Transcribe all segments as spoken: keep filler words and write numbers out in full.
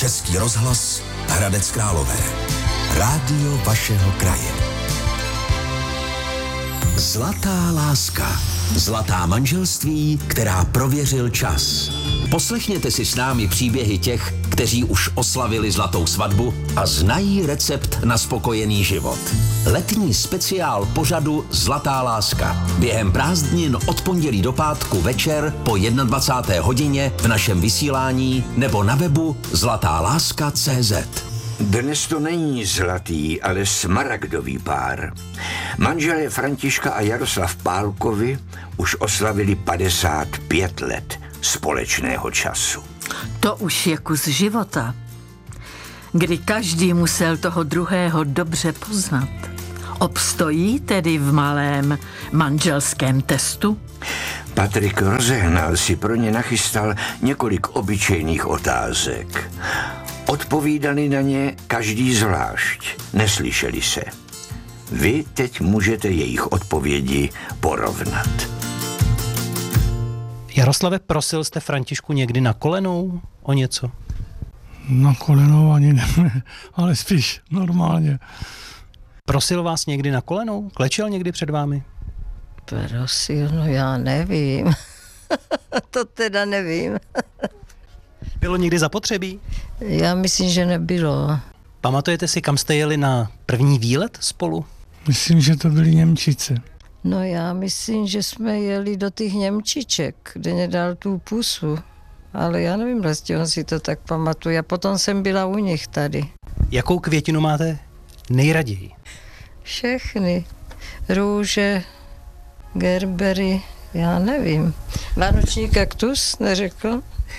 Český rozhlas Hradec Králové. Rádio vašeho kraje. Zlatá láska. Zlatá manželství, která prověřil čas. Poslechněte si s námi příběhy těch, kteří už oslavili zlatou svatbu a znají recept na spokojený život. Letní speciál pořadu Zlatá láska. Během prázdnin od pondělí do pátku večer po dvacáté jedné hodině v našem vysílání nebo na webu zlatá láska tečka cé zet. Dnes to není zlatý, ale smaragdový pár. Manželé Františka a Jaroslav Pálkovi už oslavili padesát pět let společného času. To už je kus života, kdy každý musel toho druhého dobře poznat. Obstojí tedy v malém manželském testu? Patrik Rozehnal si pro ně nachystal několik obyčejných otázek. Odpovídali na ně každý zvlášť, neslyšeli se. Vy teď můžete jejich odpovědi porovnat. Jaroslave, prosil jste Františku někdy na kolenou o něco? Na kolenou ani ne, ale spíš normálně. Prosil vás někdy na kolenou? Klečel někdy před vámi? Prosil, no já nevím. To teda nevím. Bylo někdy zapotřebí? Já myslím, že nebylo. Pamatujete si, kam jste jeli na první výlet spolu? Myslím, že to byly Němčice. No já myslím, že jsme jeli do těch Němčiček, kde mě dal tu pusu. Ale já nevím, vlastně on si to tak pamatuje. A potom jsem byla u nich tady. Jakou květinu máte nejraději? Všechny. Růže, gerbery, já nevím. Vánoční kaktus, neřekl?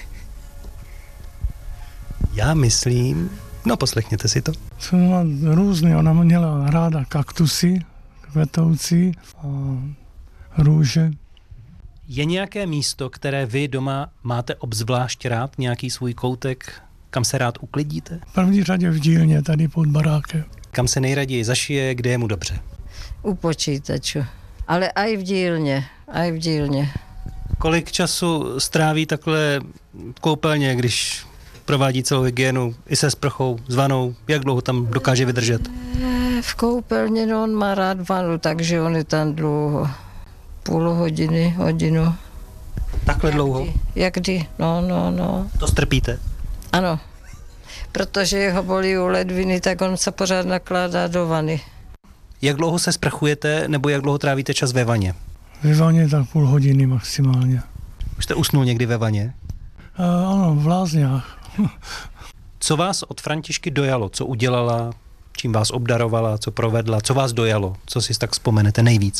Já myslím, no poslechněte si to. Jsou různé, ona měla ráda kaktusy, kvetoucí a růže. Je nějaké místo, které vy doma máte obzvlášť rád, nějaký svůj koutek, kam se rád uklidíte? V první řadě v dílně, tady pod barákem. Kam se nejraději zašije, kde je mu dobře? U počítaču. Ale aj v dílně, aj v dílně. Kolik času stráví takhle v koupelně, když provádí celou hygienu i se sprchou, s vanou? Jak dlouho tam dokáže vydržet? V koupelně, no, on má rád vanu, takže on je tam dlouho. Půl hodiny, hodinu. Takhle dlouho? Jak kdy? No, no, no. To strpíte? Ano. Protože jeho bolí u ledviny, tak on se pořád nakládá do vany. Jak dlouho se sprchujete, nebo jak dlouho trávíte čas ve vaně? Ve vaně tak půl hodiny maximálně. Už jste usnul někdy ve vaně? A, ano, v lázních. Co vás od Františky dojalo? Co udělala? Čím vás obdarovala? Co provedla? Co vás dojalo? Co si tak vzpomenete nejvíc?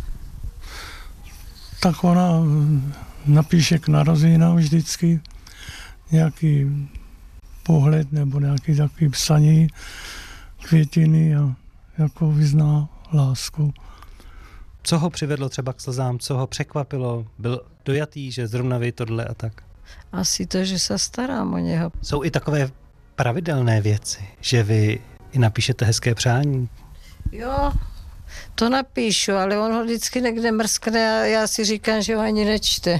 Tak ona napíše k narozeninám vždycky nějaký pohled nebo nějaký takový psaní, květiny a jako vyzná lásku. Co ho přivedlo třeba k slzám? Co ho překvapilo? Byl dojatý, že zrovna vy tohle a tak? Asi to, že se starám o něho. Jsou i takové pravidelné věci, že vy i napíšete hezké přání? Jo, to napíšu, ale on ho vždycky někde mrskne a já si říkám, že ho ani nečte.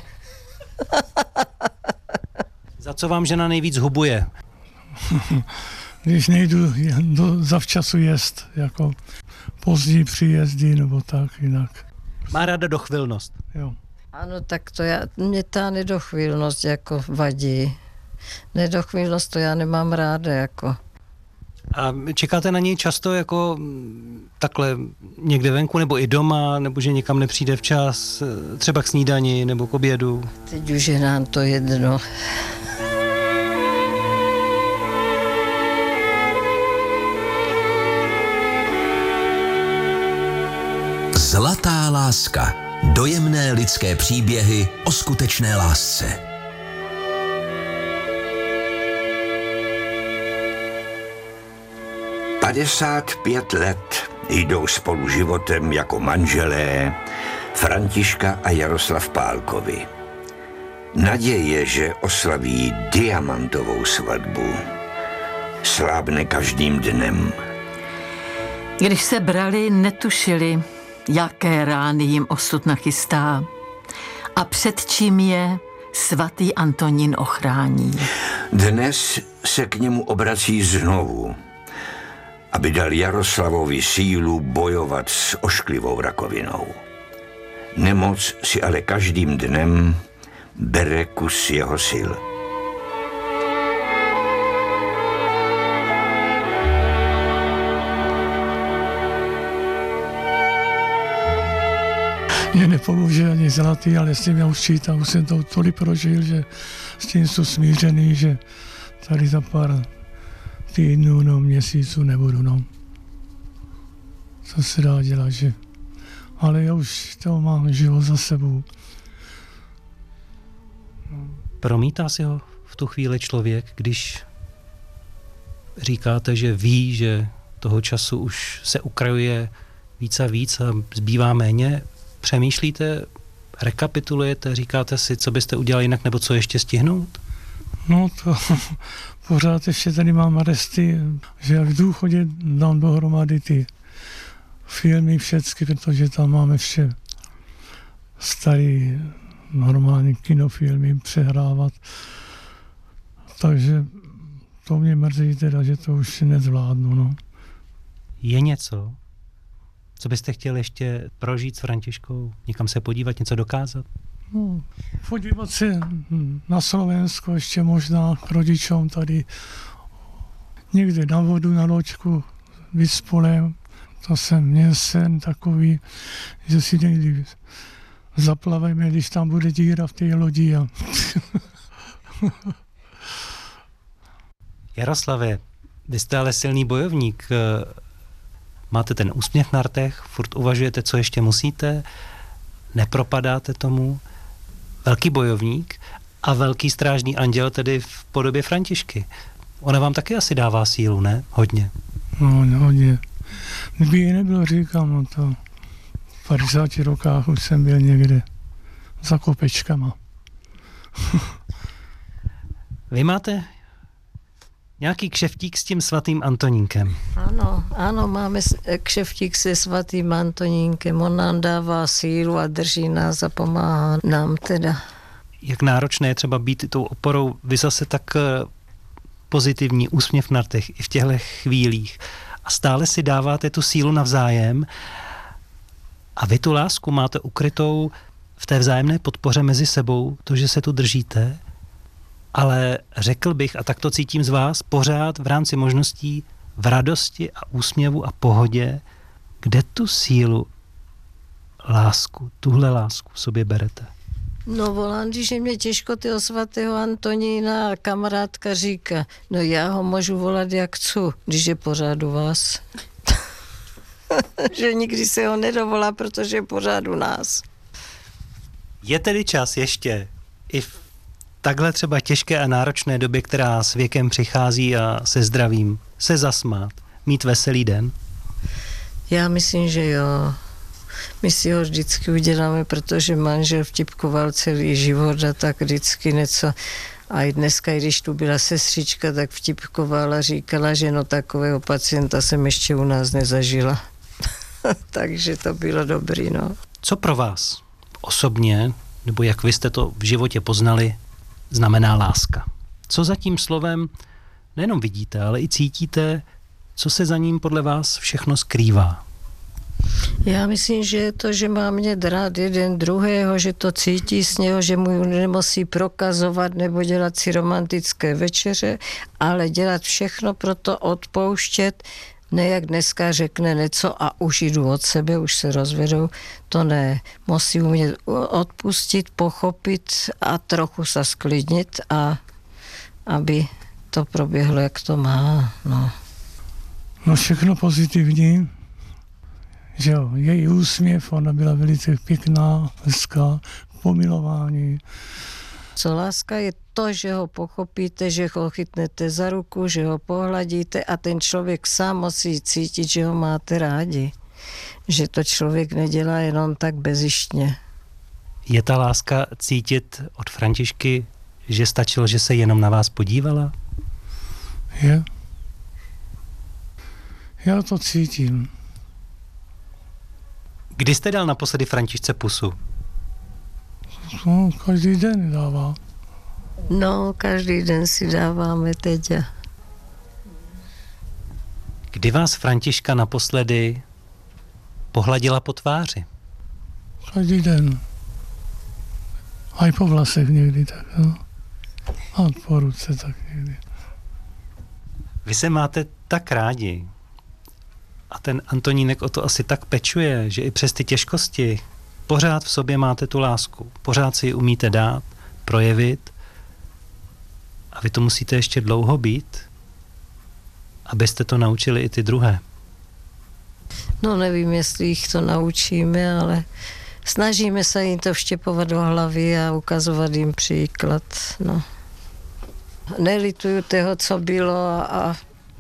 Za co vám žena nejvíc hubuje? Když nejdu do, zavčasu jest, jako pozdní příjezdy nebo tak jinak. Má ráda dochvilnost. Jo. Ano, tak to já, mě ta nedochvilnost jako vadí. Nedochvilnost to já nemám ráda jako. A čekáte na něj často jako takhle někde venku nebo i doma, nebo že někam nepřijde včas, třeba k snídani nebo k obědu? Teď už je nám to jedno. Zlatá láska. Dojemné lidské příběhy o skutečné lásce. padesát pět let jdou spolu životem jako manželé Františka a Jaroslav Pálkovi. Naděje, že oslaví diamantovou svatbu, slábne každým dnem. Když se brali, netušili, jaké rány jim osud nachystá a před čím je svatý Antonín ochrání. Dnes se k němu obrací znovu, aby dal Jaroslavovi sílu bojovat s ošklivou rakovinou. Nemoc si ale každým dnem bere kus jeho sil. Mě nepomůže ani zlatý, ale s tím já už čítám, už jsem to tolik prožil, že s tím jsou smířený, že tady za pár týdnů, no měsíců nebudu, no. Co se dá dělat, že? Ale já už to mám život za sebou. Promítá si ho v tu chvíli člověk, když říkáte, že ví, že toho času už se ukrajuje víc a víc a zbývá méně? Přemýšlíte, rekapitulujete, říkáte si, co byste udělali jinak, nebo co ještě stihnout? No to pořád ještě tady mám resty, že jak v důchodě dám dohromady ty filmy všechny, protože tam máme vše starý normální kinofilmy přehrávat. Takže to mě mrzí teda, že to už nezvládnu, no. Je něco, co byste chtěl ještě prožít s Františkou? Někam se podívat, něco dokázat? No, podívat se na Slovensko, ještě možná k rodičům tady někde na vodu, na loďku, vyspolem. To jsem měl sen takový, že si někdy zaplavíme, když tam bude díra v té lodi. A... Jaroslave, vy jste ale silný bojovník. Máte ten úsměv na rtech, furt uvažujete, co ještě musíte, nepropadáte tomu. Velký bojovník a velký strážný anděl tedy v podobě Františky. Ona vám taky asi dává sílu, ne? Hodně. No, hodně. Kdyby ji nebylo, říkám, no to v padesáti rokách už jsem byl někde za kopečkama. Vy máte nějaký kšeftík s tím svatým Antonínkem. Ano, ano, máme kšeftík se svatým Antonínkem. On nám dává sílu a drží nás a pomáhá nám teda. Jak náročné je třeba být tou oporou, vy zase tak pozitivní, úsměv na rtech i v těchto chvílích. A stále si dáváte tu sílu navzájem a vy tu lásku máte ukrytou v té vzájemné podpoře mezi sebou, to, že se tu držíte, ale řekl bych, a tak to cítím z vás, pořád v rámci možností v radosti a úsměvu a pohodě, kde tu sílu, lásku, tuhle lásku v sobě berete? No volám, když je mě těžko toho svatého Antonína a kamarádka říká, no já ho můžu volat jak chci, když je pořád u vás. Že nikdy se ho nedovolá, protože je pořád u nás. Je tedy čas ještě i v takhle třeba těžké a náročné době, která s věkem přichází a se zdravím, se zasmát, mít veselý den? Já myslím, že jo. My si ho vždycky uděláme, protože manžel vtipkoval celý život a tak vždycky něco. A i dneska, když tu byla sestřička, tak vtipkovala, říkala, že no takového pacienta jsem ještě u nás nezažila. Takže to bylo dobrý, no. Co pro vás osobně, nebo jak vy jste to v životě poznali, znamená láska? Co za tím slovem nejenom vidíte, ale i cítíte, co se za ním podle vás všechno skrývá? Já myslím, že je to, že má mě rád jeden druhého, že to cítí z něho, že mu nemusí prokazovat nebo dělat si romantické večeře, ale dělat všechno pro to, odpouštět, ne jak dneska řekne něco a už jdu od sebe, už se rozvedou, to ne. Musí umět odpustit, pochopit a trochu se sklidnit a aby to proběhlo, jak to má. No, no všechno pozitivní. Že jo, její úsměv, ona byla velice pěkná, hezká, pomilování. Co láska je to, že ho pochopíte, že ho chytnete za ruku, že ho pohladíte a ten člověk sám musí cítit, že ho máte rádi. Že to člověk nedělá jenom tak bezištně. Je ta láska cítit od Františky, že stačilo, že se jenom na vás podívala? Je. Já to cítím. Kdy jste dal naposledy Františce pusu? No, každý den dává. No, každý den si dáváme teď. A... Kdy vás Františka naposledy pohladila po tváři? Každý den. A i po vlasech někdy tak, no. A po ruce tak někdy. Vy se máte tak rádi a ten Antonínek o to asi tak pečuje, že i přes ty těžkosti pořád v sobě máte tu lásku. Pořád si ji umíte dát, projevit a vy to musíte ještě dlouho být, abyste to naučili i ty druhé. No nevím, jestli jich to naučíme, ale snažíme se jim to vštěpovat do hlavy a ukazovat jim příklad. No. Nelituju toho, co bylo a, a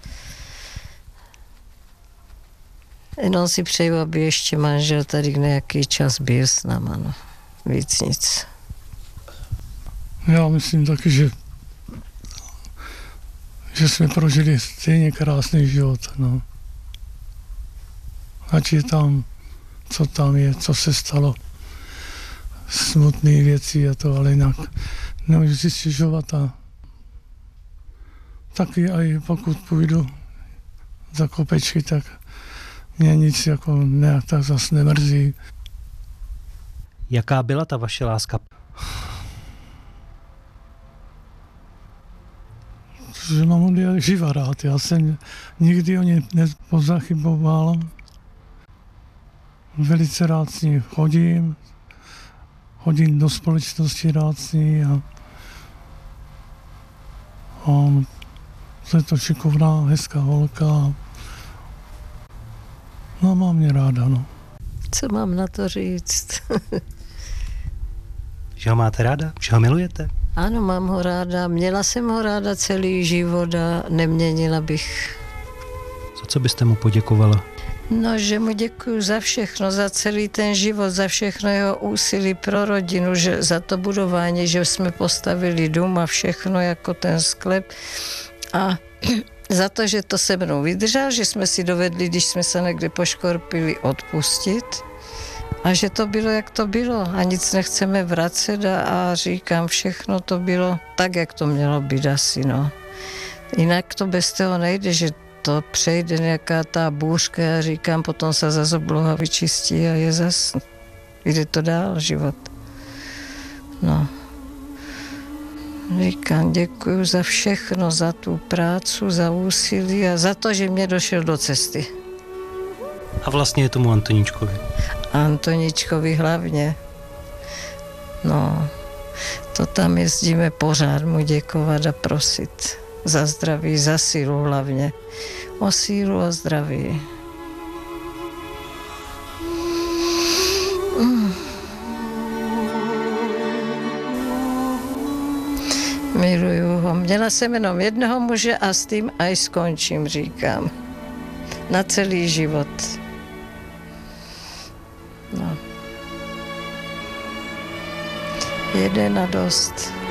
jenom si přeju, aby ještě manžel tady nějaký čas byl s náma. No. Víc nic. Já myslím taky, že že jsme prožili stejně krásný život. No. Ať je tam, co tam je, co se stalo, smutné věci a to, ale jinak nemůžu si stěžovat a taky aj pokud půjdu za kopečky, tak mě nic jako nějak tak zase nemrzí. Jaká byla ta vaše láska? Že mám od živa rád. Já jsem nikdy o ně nepozachyboval. Velice rád s ní chodím. Chodím do společnosti rád s ní a, a to je to šikovná, hezká holka. No, mám mě ráda, no. Co mám na to říct? Že ho máte ráda? Že ho milujete? Ano, mám ho ráda. Měla jsem ho ráda celý život a neměnila bych. Za co byste mu poděkovala? No, že mu děkuju za všechno, za celý ten život, za všechno jeho úsilí pro rodinu, že za to budování, že jsme postavili dům a všechno jako ten sklep. A za to, že to se mnou vydržel, že jsme si dovedli, když jsme se někde poškorpili, odpustit. A že to bylo, jak to bylo. A nic nechceme vracet a, a říkám, všechno to bylo tak, jak to mělo být asi, no. Jinak to bez toho nejde, že to přejde nějaká ta bůřka a říkám, potom se zase obloha vyčistí a je zase, jde to dál, život. No. Říkám, děkuju za všechno, za tu prácu, za úsilí a za to, že mě došel do cesty. A vlastně je tomu Antoníčkovi. Antoničkovi hlavně. No, to tam jezdíme pořád mu děkovat a prosit za zdraví, za sílu hlavně. O sílu a zdraví. Mm. Miluju ho. Měla jsem jenom jednoho muže a s tím aj skončím, říkám. Na celý život. No. Jeden a dost.